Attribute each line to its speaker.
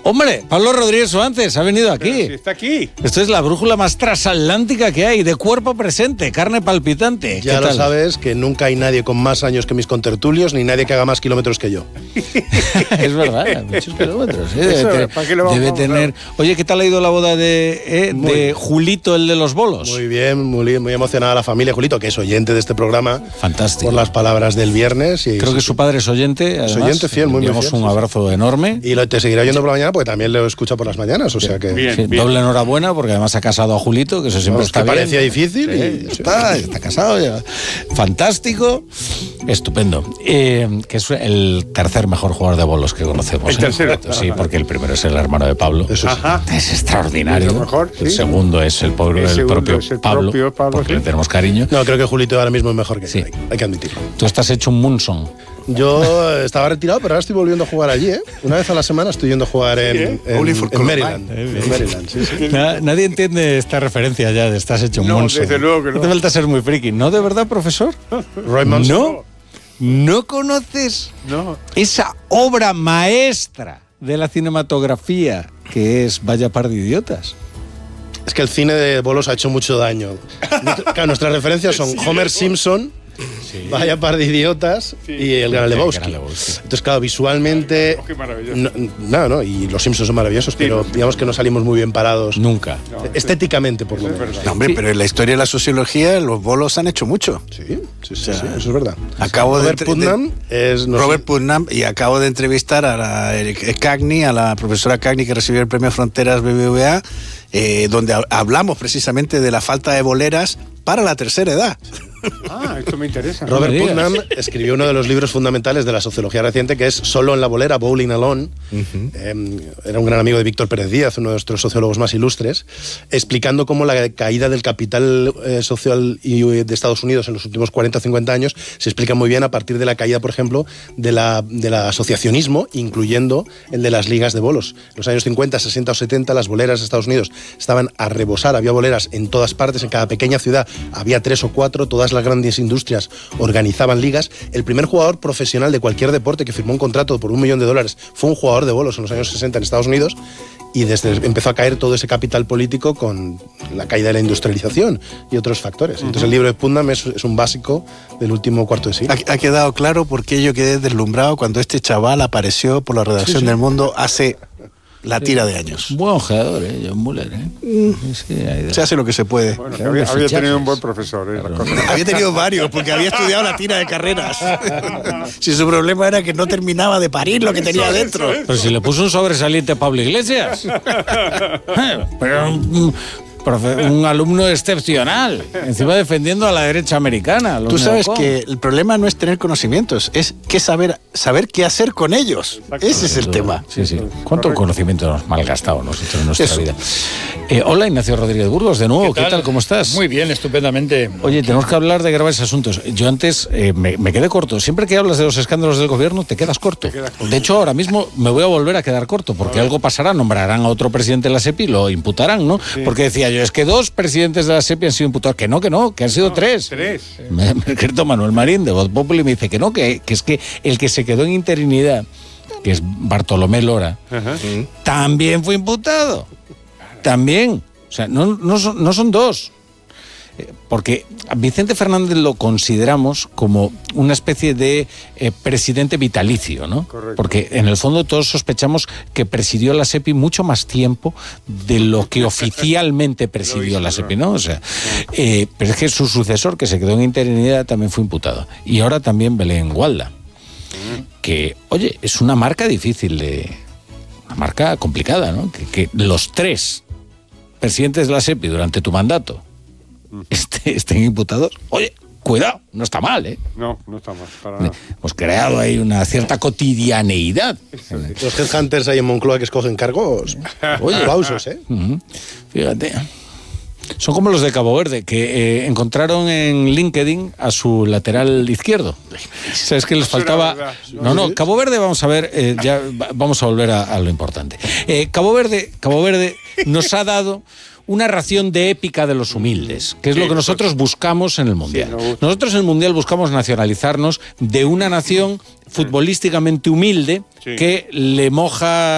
Speaker 1: Hombre, Pablo Rodríguez Suárez ha venido aquí.
Speaker 2: Pero si está aquí.
Speaker 1: Esto es la brújula más transatlántica que hay, de cuerpo presente, carne palpitante.
Speaker 3: Ya lo sabes, que nunca hay nadie con más años que mis contertulios, ni nadie que haga más kilómetros que yo.
Speaker 1: Es verdad, muchos kilómetros.
Speaker 2: Debe
Speaker 1: tener. Oye, ¿qué tal ha ido la boda de Julito, el de los bolos?
Speaker 3: Muy bien, muy emocionada la familia. Julito, que es oyente de este programa.
Speaker 1: Fantástico.
Speaker 3: Por las palabras del viernes. Y
Speaker 1: creo que su padre es oyente. Además,
Speaker 3: es oyente fiel, muy bien.
Speaker 1: Un abrazo enorme.
Speaker 3: Y te seguirá oyendo por la mañana, porque también lo escucha por las mañanas. O sea que.
Speaker 2: Bien.
Speaker 1: Doble enhorabuena, porque además ha casado a Julito, que eso siempre está bien.
Speaker 3: Parecía difícil. Y
Speaker 1: está casado ya. Fantástico. Estupendo. Que es el tercer mejor jugador de bolos que conocemos.
Speaker 2: El tercero.
Speaker 1: Sí, porque el primero es el hermano de Pablo.
Speaker 3: Eso sí.
Speaker 1: Es extraordinario.
Speaker 2: Mejor, sí.
Speaker 1: El segundo es el propio Pablo, porque le tenemos cariño.
Speaker 3: No, creo que Julito ahora mismo es mejor que
Speaker 1: sí.
Speaker 3: yo, hay que admitirlo.
Speaker 1: Tú estás hecho un Munson.
Speaker 3: Yo estaba retirado, pero ahora estoy volviendo a jugar allí, ¿eh? Una vez a la semana estoy yendo a jugar en Maryland. En Maryland, sí.
Speaker 1: Nadie entiende esta referencia ya de estás hecho un Munson.
Speaker 2: Desde luego que no.
Speaker 1: No te falta ser muy friki. ¿No, de verdad, profesor?
Speaker 3: Roy Manson.
Speaker 1: ¿No conoces esa obra maestra de la cinematografía que es Vaya par de idiotas?
Speaker 3: Es que el cine de bolos ha hecho mucho daño. Claro, nuestras referencias son Homer Simpson, Vaya par de idiotas y el Gran Lebowski. Entonces, claro, visualmente...
Speaker 2: qué maravilloso.
Speaker 3: No, y los Simpsons son maravillosos, pero digamos que no salimos muy bien parados.
Speaker 1: Nunca.
Speaker 3: Estéticamente, por lo menos.
Speaker 4: No, hombre, pero en la historia de la sociología los bolos han hecho mucho.
Speaker 3: Sí, eso es verdad.
Speaker 4: Robert Putnam, y acabo de entrevistar a la profesora Cagney, que recibió el premio Fronteras BBVA, donde hablamos precisamente de la falta de boleras para la tercera edad.
Speaker 2: Esto me interesa.
Speaker 3: Robert Putnam escribió uno de los libros fundamentales de la sociología reciente, que es Solo en la bolera, Bowling Alone. Era un gran amigo de Víctor Pérez Díaz, uno de nuestros sociólogos más ilustres, explicando cómo la caída del capital social de Estados Unidos en los últimos 40 o 50 años se explica muy bien a partir de la caída, por ejemplo, del asociacionismo, incluyendo el de las ligas de bolos. En los años 50, 60 o 70, las boleras de Estados Unidos estaban a rebosar, había boleras en todas partes, en cada pequeña ciudad había 3 o 4, todas las grandes industrias organizaban ligas. El primer jugador profesional de cualquier deporte que firmó un contrato por $1 millón fue un jugador de bolos en los años 60 en Estados Unidos, y empezó a caer todo ese capital político con la caída de la industrialización y otros factores. Entonces el libro de Putnam es un básico del último cuarto de siglo.
Speaker 4: Ha quedado claro por qué yo quedé deslumbrado cuando este chaval apareció por la redacción del Mundo hace la tira de años.
Speaker 1: Buen ojeador, John Muller.
Speaker 4: Se hace lo que se puede.
Speaker 2: Bueno, había tenido un buen profesor.
Speaker 4: Había tenido varios, porque había estudiado la tira de carreras. Si su problema era que no terminaba de parir lo que tenía dentro.
Speaker 1: Pero si le puso un sobresaliente a Pablo Iglesias. Pero un alumno excepcional, encima defendiendo a la derecha americana.
Speaker 4: Tú sabes que el problema no es tener conocimientos, es saber qué hacer con ellos. Ese es el tema.
Speaker 1: Sí. ¿Cuánto conocimiento nos malgastado nosotros en nuestra vida? Hola, Ignacio Rodríguez Burgos, de nuevo. ¿Qué tal? ¿Cómo estás?
Speaker 5: Muy bien, estupendamente.
Speaker 1: Oye, tenemos que hablar de graves asuntos. Yo antes me quedé corto. Siempre que hablas de los escándalos del gobierno, te quedas corto. De hecho, ahora mismo me voy a volver a quedar corto, porque algo pasará, nombrarán a otro presidente de la SEPI, lo imputarán, ¿no? Sí. Porque decía yo, es que 2 presidentes de la SEPI han sido imputados. Que no, que han sido 3.
Speaker 2: 3.
Speaker 1: Me escrito Manuel Marín, de Voz Populi, me dice que no, que es que el que se quedó en interinidad, que es Bartolomé Lora, también fue imputado. También. O sea, no son 2. Porque a Vicente Fernández lo consideramos como una especie de presidente vitalicio, ¿no? Correcto. Porque en el fondo todos sospechamos que presidió la SEPI mucho más tiempo de lo que oficialmente presidió la SEPI, ¿no? O sea, pero es que su sucesor, que se quedó en interinidad, también fue imputado. Y ahora también Belén Gualda, que, oye, es una marca difícil una marca complicada, ¿no? Que los 3 presidentes de la SEPI durante tu mandato estén imputados. Oye, cuidado, no está mal, ¿eh?
Speaker 2: No está mal, para nada.
Speaker 1: Hemos creado ahí una cierta cotidianeidad.
Speaker 3: Los headhunters ahí en Moncloa que escogen cargos. Oye, aplausos, ¿eh?
Speaker 1: Fíjate. Son como los de Cabo Verde, que encontraron en LinkedIn a su lateral izquierdo. ¿Sabes que les faltaba? No, Cabo Verde, vamos a ver, ya vamos a volver a lo importante. Cabo Verde nos ha dado una ración de épica de los humildes, que es lo que nosotros buscamos en el Mundial. Nosotros en el Mundial buscamos nacionalizarnos de una nación futbolísticamente humilde que le moja